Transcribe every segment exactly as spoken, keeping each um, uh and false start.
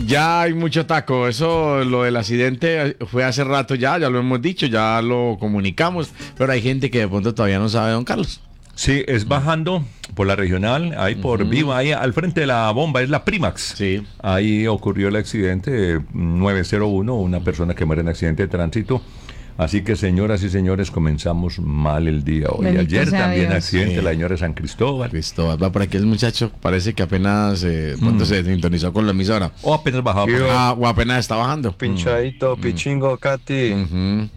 Ya hay mucho taco. Eso, lo del accidente fue hace rato ya, ya lo hemos dicho, ya lo comunicamos, pero hay gente que de pronto todavía no sabe, don Carlos. Sí, es bajando por la regional, ahí por uh-huh. Viva, ahí al frente de la bomba, es la Primax. Sí. Ahí ocurrió el accidente nueve cero uno, una persona que muere en accidente de tránsito. Así que, señoras y señores, comenzamos mal el día hoy. Bendito Ayer también Dios. accidente, Sí. la señora San Cristóbal. Cristóbal, va por aquí el muchacho, parece que apenas eh, mm. se sintonizó con la emisora. O apenas bajaba. Yo- Ah, o apenas está bajando. Pinchadito, Mm. pichingo, Katy. Ujú.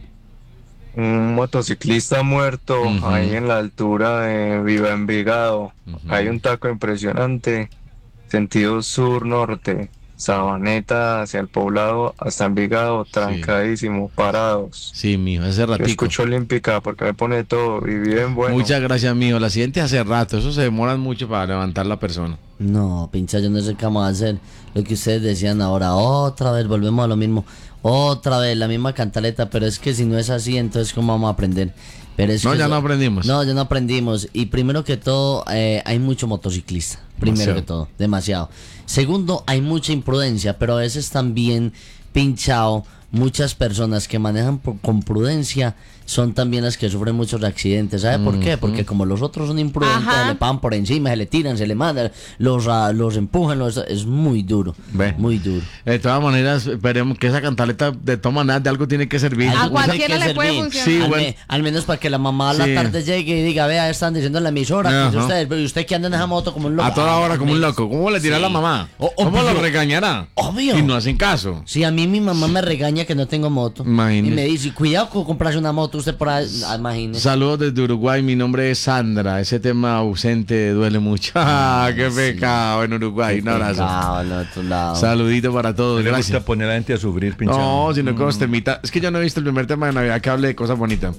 Un motociclista muerto Ujú. ahí en la altura de Viva Envigado. Ujú. Hay un taco impresionante. Sentido sur-norte. Sabaneta hacia el poblado hasta Envigado, trancadísimo, parados. Sí, mijo, hace Yo ratico. escucho Olímpica porque me pone todo y bien bueno. Muchas gracias, mijo. La siguiente hace rato, eso se demora mucho para levantar la persona. No, pincha, yo no sé qué vamos a hacer. Lo que ustedes decían ahora, otra vez, volvemos a lo mismo. Otra vez, la misma cantaleta, pero es que si no es así, entonces ¿cómo vamos a aprender? Pero es No, que ya eso- no aprendimos. No, ya no aprendimos. Y primero que todo, eh, hay mucho motociclista. Primero Demasiado. que todo, demasiado. Segundo, hay mucha imprudencia, pero a veces también, pinchado, muchas personas que manejan por- con prudencia son también las que sufren muchos accidentes. ¿Sabe por qué? Porque como los otros son imprudentes, Ajá. le pasan por encima, se le tiran, se le mandan, los, ah, los empujan, los- es muy duro. Ve. Muy duro. De todas maneras, esperemos que esa cantaleta de todas maneras de algo tiene que servir. Algo A tiene cualquiera que le puede servir. funcionar. Sí, al, bueno. me- al menos para que la mamá a la Sí. tarde llegue y diga, vea, están diciendo en la emisora, Ajá. que usted, pero usted que anda en esa moto como un loco. A toda hora como un Ay, loco. ¿Cómo le dirá sí. a la mamá? O- ¿Cómo obvio. lo regañará? Obvio. Y no hacen caso. Si a mí mi mamá me regaña que no tengo moto. Imagínese. Y me dice, cuidado con comprarse una moto usted por ahí. Ah, imagínese. Saludos desde Uruguay, mi nombre es Sandra. Ese tema ausente duele mucho. Ah, qué pecado en Uruguay. Un abrazo. Pecado, en otro lado. Saludito para todos, Le gusta gracias. poner a la gente a sufrir, pinchado. No, sino que os temita. Es que yo no he visto el primer tema de Navidad que hable de cosas bonitas.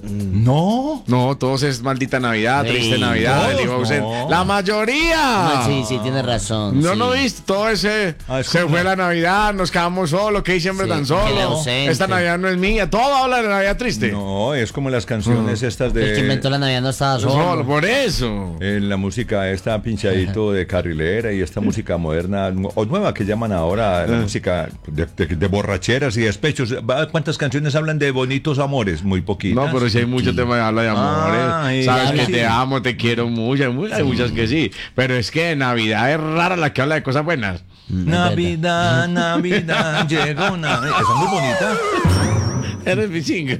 No. No, todos es maldita Navidad, Sí, triste Navidad, el todos hijo ausente. no. La mayoría. Ah, sí, sí, tiene razón. No, sí. no viste todo ese. Ah, es se como fue la- la Navidad, nos quedamos solos, que diciembre Sí, tan que solo. le ausente. Esta Navidad no es mía. Todo habla de Navidad triste. No, es como las canciones estas de... El que inventó la Navidad no estaba solo. Solo, por eso. En la música esta pinchadito de carrilera y esta música moderna nu- o nueva que llaman ahora la música de, de- de borracheras y despechos. Va, ¿cuántas canciones hablan de bonitos amores? Muy poquitas. No, pero si hay mucho tema de habla de amores. Ay, Sabes habla- que te amo, te quiero mucho. Hay mu- hay muchas que sí. Pero es que Navidad es rara la que habla de cosas buenas. Navidad, Navidad, llegó Navidad. Esa es muy bonita. Eres mi chinga.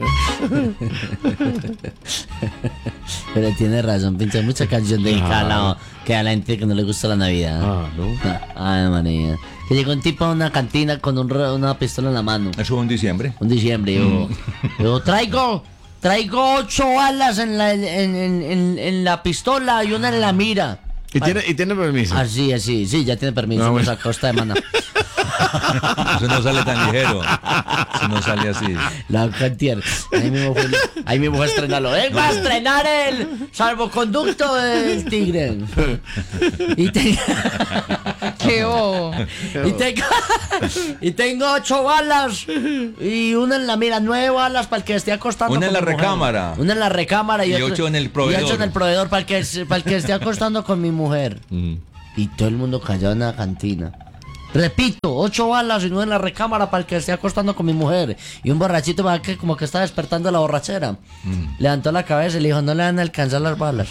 Pero tiene razón, pinche. Hay mucha canción de Ah. la que a la gente que no le gusta la Navidad. Ah, ¿no? Ay, María. Que llegó un tipo a una cantina con un re- una pistola en la mano. Eso fue en diciembre. Un diciembre, yo, yo traigo, traigo ocho balas en la, en, en, en, en la pistola y una en la mira. Y tiene, y tiene permiso. Así, así, sí, ya tiene permiso, Ah, nos bueno. acosta de mana. Eso no sale tan ligero. Eso no sale así. La cantier. Ahí mismo fue, ahí mismo fue a estrenarlo. Él va a estrenar el salvoconducto del tigre. Y, te- Qué bobo. y, tengo, y tengo ocho balas y una en la mira, nueve balas para el que esté acostando. Una en con la mi mujer. recámara. Una en la recámara y, Y otro- ocho en el Y proveedor. ocho en el proveedor para el que, para el que esté acostando con mi mujer. Mm. Y todo el mundo callado en la cantina. Repito, ocho balas y nueve en la recámara para el que esté acostando con mi mujer. Y un borrachito va que como que está despertando la borrachera. Levantó la cabeza y le dijo, no le van a alcanzar las balas.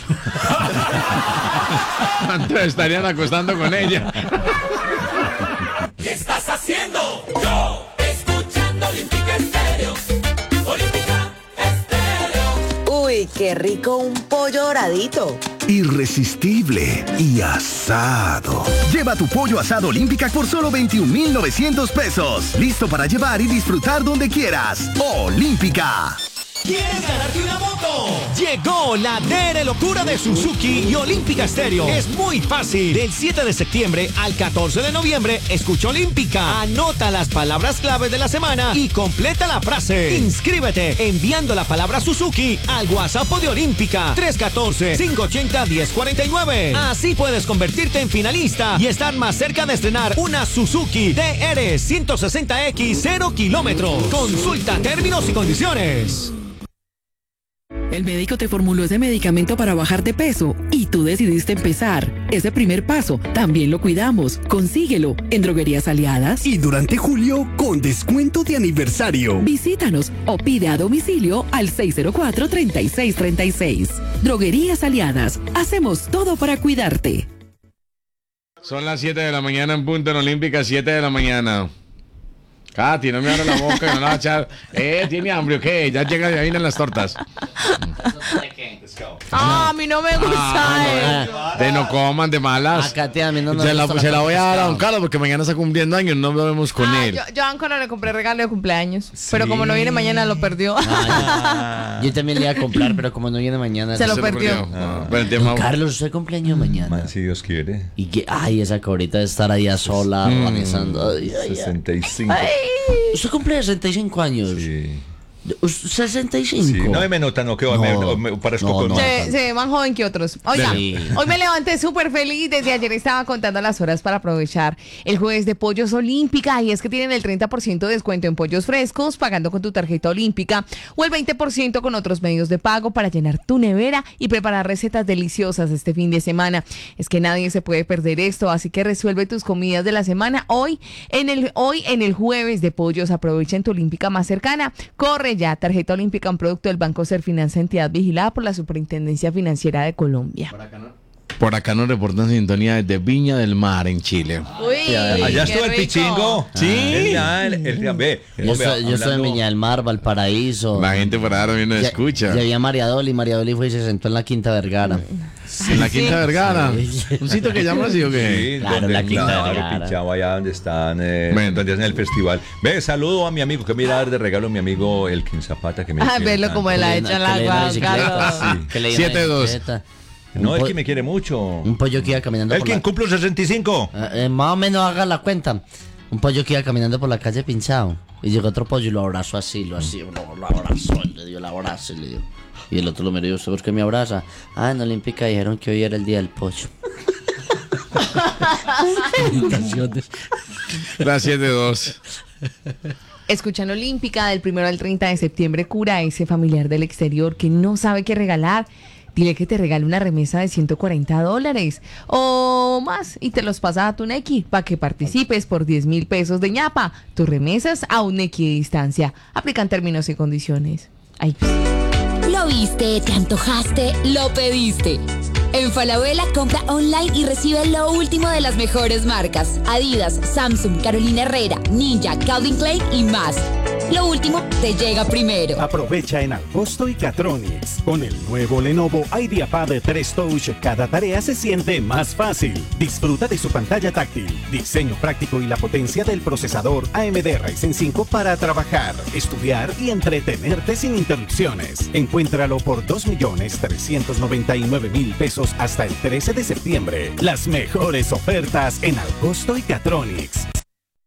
Entonces estarían acostando con ella. ¿Qué estás haciendo? Yo, escuchando Olímpica Estéreo. Olímpica Estéreo. Uy, qué rico un pollo doradito. Irresistible y asado. Lleva tu pollo asado Olímpica por solo veintiún mil novecientos pesos. Listo para llevar y disfrutar donde quieras. Olímpica. ¿Quieres ganarte una moto? Llegó la D R Locura de Suzuki y Olímpica Estéreo. Es muy fácil. Del siete de septiembre al catorce de noviembre, escucha Olímpica. Anota las palabras claves de la semana y completa la frase. Inscríbete enviando la palabra Suzuki al WhatsApp de Olímpica tres uno cuatro, cinco ocho cero, uno cero cuatro nueve. Así puedes convertirte en finalista y estar más cerca de estrenar una Suzuki D R ciento sesenta X cero kilómetros. Consulta términos y condiciones. El médico te formuló ese medicamento para bajar de peso y tú decidiste empezar. Ese primer paso también lo cuidamos. Consíguelo en Droguerías Aliadas. Y durante julio, con descuento de aniversario. Visítanos o pide a domicilio al seis cero cuatro, treinta y seis treinta y seis. Droguerías Aliadas. Hacemos todo para cuidarte. Son las siete de la mañana en punto en Olímpica, siete de la mañana. Katy, no me abra la boca, no la va a echar. Eh, ¿tiene hambre o qué? Ya llega, ya vienen las tortas. Ah, a mí no me gusta. Ah, no, de no coman, de malas. Acá, tía, a mí no nos se la, gusta se la la voy a dar a pescado. don Carlos porque mañana está cumpliendo años, no lo vemos con Ah, él. yo, yo a Ancora le compré regalo de cumpleaños, pero como no viene mañana lo perdió. Ah, yo también le iba a comprar, pero como no viene mañana. Se lo Se perdió. Ah, pero el Don tema- Carlos, ¿usted cumpleaños mañana? Man, si Dios quiere. Y que, ay, esa cabrita de estar allá sola, Mm. organizando. Ay, ay, ay. sesenta y cinco. ¿Usted cumple sesenta y cinco años? Sí. ¿sesenta y cinco? Sí, no me nota, no, que No. me, me parezco No, con no. más. Se, se ve más joven que otros. Oiga, Sí. hoy me levanté súper feliz. Desde ayer estaba contando las horas para aprovechar el jueves de Pollos Olímpica. Y es que tienen el treinta por ciento de descuento en pollos frescos pagando con tu tarjeta olímpica o el veinte por ciento con otros medios de pago para llenar tu nevera y preparar recetas deliciosas este fin de semana. Es que nadie se puede perder esto, así que resuelve tus comidas de la semana hoy en el, hoy en el jueves de Pollos. Aprovecha en tu Olímpica más cercana. Corre ya, tarjeta olímpica, un producto del Banco Serfinanza, entidad vigilada por la Superintendencia Financiera de Colombia. Por acá nos reportan sintonía desde Viña del Mar, en Chile. Uy, Allá qué estuvo el rico. pichingo. Sí. El, el, el, el- ve, Yo, hombre, soy, yo soy de hablando- Viña del Mar, Valparaíso. La gente por ahora también nos Ya- escucha. Ya había María Doli, María Doli fue y se sentó en la Quinta Vergara. En la Quinta Vergara. Sí. Un sitio que llama así o qué. Sí, Claro, donde, la Quinta claro, Vergara. pinchado allá donde están, eh, Bueno. donde hacen el festival. Ve, saludo a mi amigo, que me iba a dar de regalo a mi amigo Elkin Zapata, que me Ah, quiere verlo tanto. como él ha hecho en la Que le dio una agua, bicicleta, Carlos. Sí. que le dio una siete dos. bicicleta. No, Un po- Elkin me quiere mucho. Un pollo que iba caminando por Elkin, la... cumplo sesenta y cinco. Eh, eh, más o menos haga la cuenta. Un pollo que iba caminando por la calle pinchado. Y llegó otro pollo y lo abrazó así, lo así, lo, lo abrazó, y le dio el abrazo y le dio. Y el otro lo miró y dijo, ¿usted por qué me abraza? Ah, en Olímpica dijeron que hoy era el día del pollo. La siete dos. Escuchan Olímpica del primero al treinta de septiembre. Cura a ese familiar del exterior que no sabe qué regalar. Dile que te regale una remesa de ciento cuarenta dólares o más y te los pasa a tu Nequi para que participes por diez mil pesos de ñapa. Tus remesas a un Nequi de distancia. Aplican términos y condiciones. Ay, pues. Lo viste, te antojaste, lo pediste. En Falabella compra online y recibe lo último de las mejores marcas. Adidas, Samsung, Carolina Herrera, Ninja, Calvin Klein y más. Lo último te llega primero. Aprovecha en Alcosto y Catronics. Con el nuevo Lenovo IdeaPad de tres Touch, cada tarea se siente más fácil. Disfruta de su pantalla táctil, diseño práctico y la potencia del procesador A M D Ryzen cinco para trabajar, estudiar y entretenerte sin interrupciones. Encuéntralo por dos millones trescientos noventa y nueve mil pesos hasta el trece de septiembre. Las mejores ofertas en Alcosto y Catronics.